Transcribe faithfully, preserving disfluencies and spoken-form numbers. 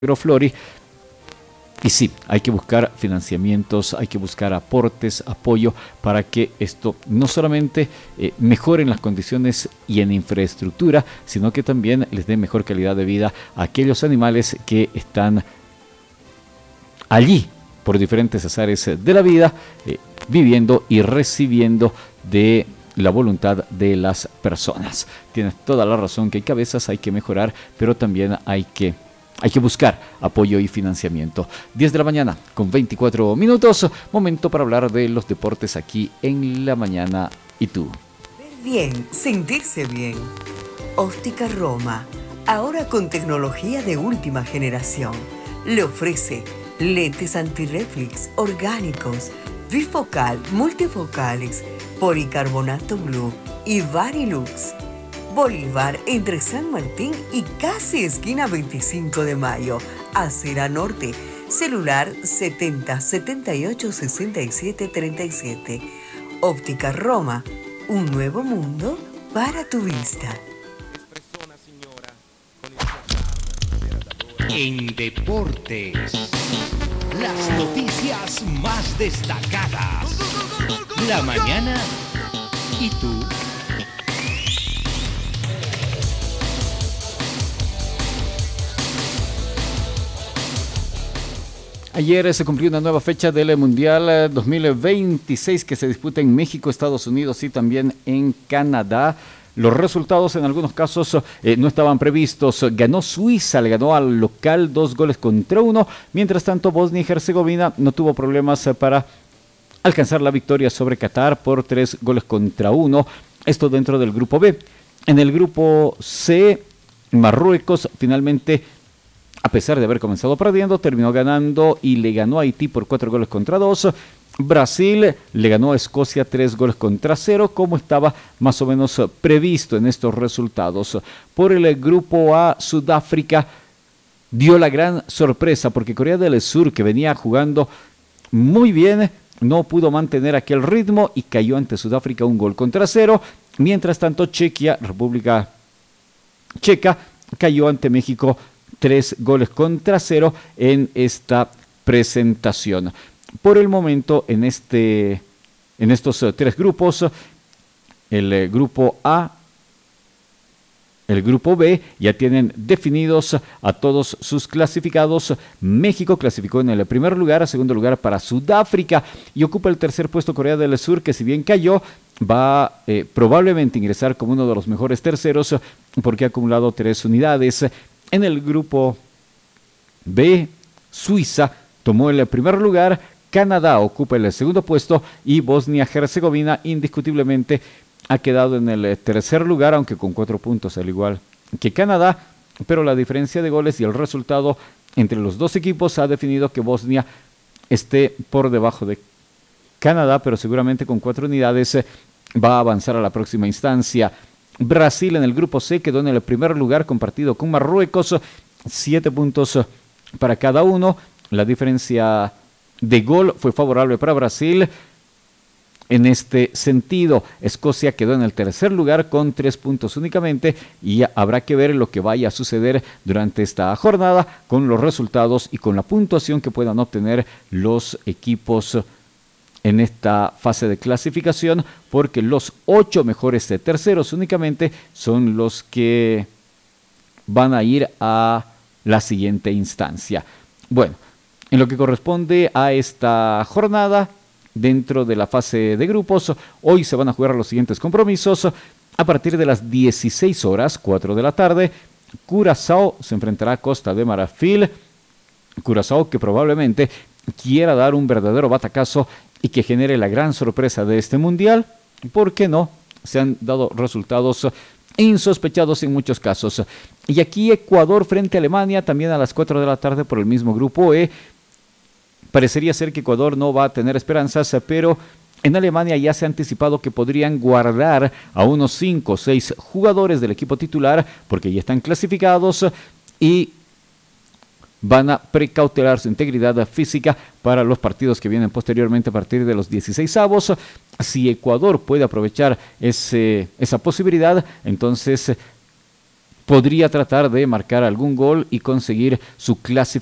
Agroflori. Y sí, hay que buscar financiamientos, hay que buscar aportes, apoyo para que esto no solamente eh, mejore en las condiciones y en infraestructura, sino que también les dé mejor calidad de vida a aquellos animales que están allí por diferentes azares de la vida, eh, viviendo y recibiendo de la voluntad de las personas. Tienes toda la razón que hay cabezas, hay que mejorar, pero también hay que Hay que buscar apoyo y financiamiento. diez de la mañana con veinticuatro minutos. Momento para hablar de los deportes aquí en la mañana. ¿Y tú? Ver bien, sentirse bien. Óptica Roma, ahora con tecnología de última generación. Le ofrece lentes antirreflex orgánicos, bifocal, multifocales, policarbonato blue y Varilux. Bolívar entre San Martín y casi esquina veinticinco de mayo, Acera Norte, celular setenta setenta y ocho sesenta y siete treinta y siete. Óptica Roma, un nuevo mundo para tu vista. En deportes, las noticias más destacadas. La mañana y tú. Ayer se cumplió una nueva fecha del Mundial dos mil veintiséis que se disputa en México, Estados Unidos y también en Canadá. Los resultados en algunos casos eh, no estaban previstos. Ganó Suiza, le ganó al local dos goles contra uno. Mientras tanto, Bosnia y Herzegovina no tuvo problemas para alcanzar la victoria sobre Qatar por tres goles contra uno. Esto dentro del grupo B. En el grupo C, Marruecos finalmente, a pesar de haber comenzado perdiendo, terminó ganando y le ganó a Haití por cuatro goles contra dos. Brasil le ganó a Escocia tres goles contra cero, como estaba más o menos previsto en estos resultados. Por el grupo A, Sudáfrica dio la gran sorpresa porque Corea del Sur, que venía jugando muy bien, no pudo mantener aquel ritmo y cayó ante Sudáfrica un gol contra cero. Mientras tanto, Chequia, República Checa, cayó ante México tres goles contra cero en esta presentación. Por el momento, en, este, en estos uh, tres grupos, el uh, grupo A, el grupo B, ya tienen definidos a todos sus clasificados. México clasificó en el primer lugar, a segundo lugar para Sudáfrica y ocupa el tercer puesto Corea del Sur, que si bien cayó, va eh, probablemente ingresar como uno de los mejores terceros porque ha acumulado tres unidades. En el grupo B, Suiza tomó el primer lugar, Canadá ocupa el segundo puesto y Bosnia-Herzegovina indiscutiblemente ha quedado en el tercer lugar, aunque con cuatro puntos al igual que Canadá, pero la diferencia de goles y el resultado entre los dos equipos ha definido que Bosnia esté por debajo de Canadá, pero seguramente con cuatro unidades va a avanzar a la próxima instancia. Brasil en el grupo C quedó en el primer lugar compartido con Marruecos, siete puntos para cada uno. La diferencia de gol fue favorable para Brasil. En este sentido, Escocia quedó en el tercer lugar con tres puntos únicamente y habrá que ver lo que vaya a suceder durante esta jornada con los resultados y con la puntuación que puedan obtener los equipos en esta fase de clasificación, porque los ocho mejores de terceros únicamente son los que van a ir a la siguiente instancia. Bueno, en lo que corresponde a esta jornada, dentro de la fase de grupos, hoy se van a jugar los siguientes compromisos. A partir de las dieciséis horas, cuatro de la tarde, Curazao se enfrentará a Costa de Marfil. Curazao que probablemente quiera dar un verdadero batacazo y que genere la gran sorpresa de este mundial. ¿Por qué no? Se han dado resultados insospechados en muchos casos. Y aquí Ecuador frente a Alemania, también a las cuatro de la tarde por el mismo grupo E. Parecería ser que Ecuador no va a tener esperanzas, pero en Alemania ya se ha anticipado que podrían guardar a unos cinco o seis jugadores del equipo titular porque ya están clasificados y van a precautelar su integridad física para los partidos que vienen posteriormente a partir de los dieciseisavos. Si Ecuador puede aprovechar ese, esa posibilidad, entonces podría tratar de marcar algún gol y conseguir su clasificación